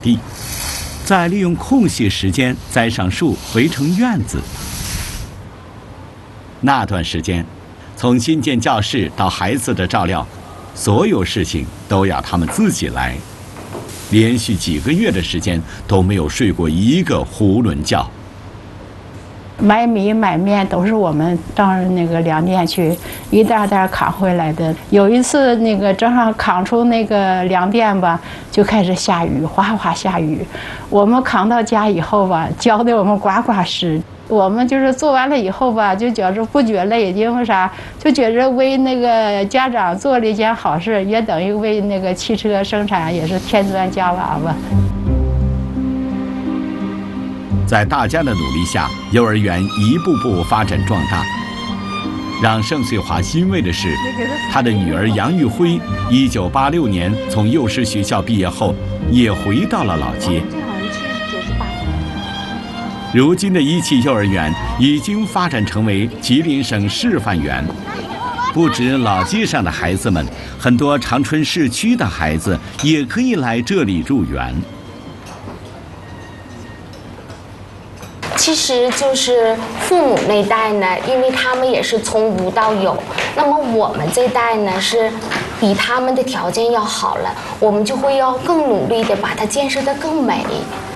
地，再利用空隙时间栽上树，围成院子。那段时间，从新建教室到孩子的照料，所有事情都要他们自己来。连续几个月的时间都没有睡过一个囫囵觉。 买米买面都是我们到那个粮店去一袋袋扛回来的。有一次那个正好扛出那个粮店吧，就开始下雨，哗哗下雨。我们扛到家以后吧，浇得我们呱呱湿。我们就是做完了以后吧，就觉着不觉累，因为啥？就觉着为那个家长做了一件好事，也等于为那个汽车生产也是添砖加瓦吧。 在大家的努力下，幼儿园一步步发展壮大。让盛穗华欣慰的是，他的女儿杨玉辉1986年从幼师学校毕业后，也回到了老街。如今的一汽幼儿园已经发展成为吉林省示范园，不止老街上的孩子们，很多长春市区的孩子也可以来这里入园。 其实就是父母那代呢，因为他们也是从无到有，那么我们这代呢是比他们的条件要好了，我们就会要更努力的把它建设得更美。